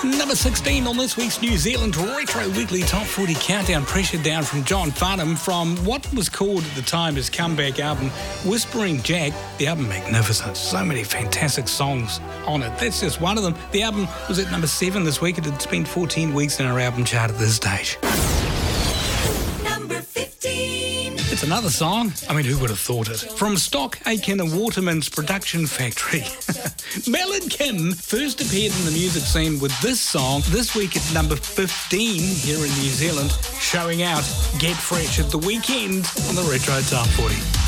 Number 16 on this week's New Zealand Retro Weekly Top 40 Countdown, pressured down from John Farnham from what was called at the time his comeback album, Whispering Jack. The album magnificent, so many fantastic songs on it. That's just one of them. The album was at number 7 this week. It had spent 14 weeks in our album chart at this stage. Number 15. It's another song. I mean, who would have thought it? From Stock, Aitken and Waterman's production factory. Mel and Kim first appeared in the music scene with this song this week at number 15 here in New Zealand, showing out Get Fresh at the weekend on the Retro Top 40.